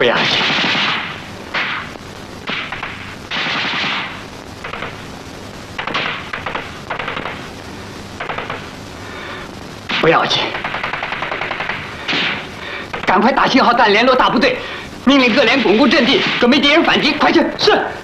不要紧。不要紧，赶快打信号弹联络大部队，命令各连巩固阵地，准备敌人反击。快去！是。